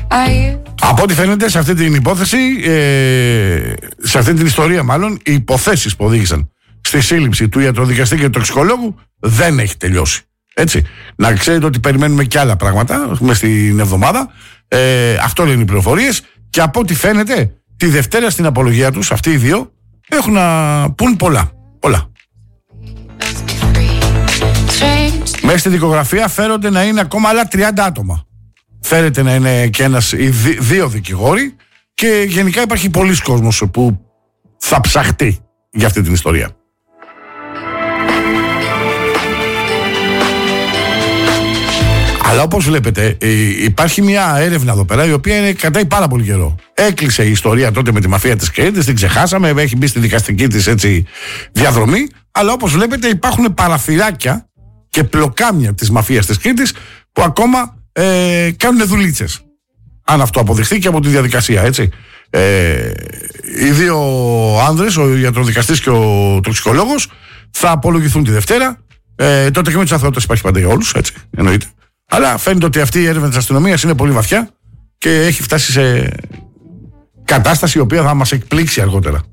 Από ό,τι φαίνεται σε αυτή την υπόθεση, σε αυτή την ιστορία μάλλον, οι υποθέσεις που οδήγησαν στη σύλληψη του ιατροδικαστή και του τοξικολόγου δεν έχει τελειώσει. Έτσι. Να ξέρετε ότι περιμένουμε και άλλα πράγματα μες στην εβδομάδα. Αυτό λένε οι πληροφορίες. Και από ό,τι φαίνεται, τη Δευτέρα στην απολογία τους, αυτοί οι δύο έχουν να πούν πολλά. Μέσα στη δικογραφία φέρονται να είναι ακόμα άλλα 30 άτομα. Φέρεται να είναι και ένας ή δύο δικηγόροι. Και γενικά υπάρχει πολλής κόσμος που θα ψαχτεί για αυτή την ιστορία. Αλλά όπως βλέπετε, υπάρχει μια έρευνα εδώ πέρα η οποία κρατάει πάρα πολύ καιρό. Έκλεισε η ιστορία τότε με τη μαφία της Κρήτης, την ξεχάσαμε, έχει μπει στη δικαστική της έτσι διαδρομή. Αλλά όπως βλέπετε, υπάρχουν παραθυράκια και πλοκάμια της μαφίας της Κρήτης που ακόμα κάνουν δουλίτσες. Αν αυτό αποδειχθεί και από τη διαδικασία, έτσι. Οι δύο άνδρες, ο ιατροδικαστής και ο τοξικολόγος, θα απολογηθούν τη Δευτέρα. Το τεκμήριο της αθωότητας υπάρχει πάντα για όλους, έτσι, εννοείται. Αλλά φαίνεται ότι αυτή η έρευνα της αστυνομίας είναι πολύ βαθιά και έχει φτάσει σε κατάσταση η οποία θα μας εκπλήξει αργότερα.